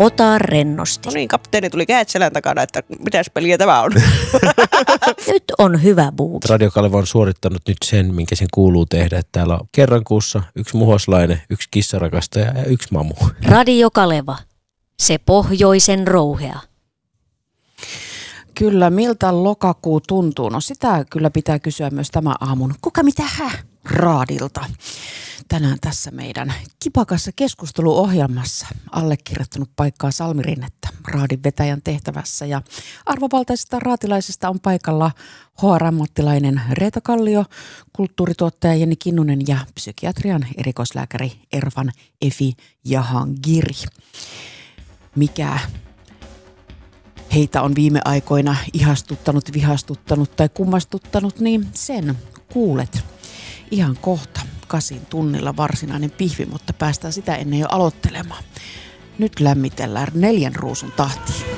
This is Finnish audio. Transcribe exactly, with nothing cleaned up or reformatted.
Ota rennosti. No niin, kapteeni tuli kädet selän takana, että mitäs peliä tämä on. Nyt on hyvä buuki. Radio Kaleva on suorittanut nyt sen, minkä sen kuuluu tehdä. Että täällä on kerran kuussa yksi muhoslainen, yksi kissarakastaja ja yksi mamu. Radio Kaleva. Se pohjoisen rouhea. Kyllä, miltä lokakuu tuntuu? No sitä kyllä pitää kysyä myös tämä aamun. Kuka mitä hä? Raadilta. Tänään tässä meidän kipakassa keskusteluohjelmassa allekirjoittanut paikkaa Salmi Rinnettä raadin vetäjän tehtävässä. Ja arvovaltaisesta raatilaisesta on paikalla H R-ammattilainen Reeta Kallio, kulttuurituottaja Jenni Kinnunen ja psykiatrian erikoislääkäri Erfan Efi Jahangiri. Mikä heitä on viime aikoina ihastuttanut, vihastuttanut tai kummastuttanut, niin sen kuulet ihan kohta. Kasin tunnilla varsinainen pihvi, mutta päästään sitä ennen jo aloittelemaan. Nyt lämmitellään neljän ruusun tahtiin.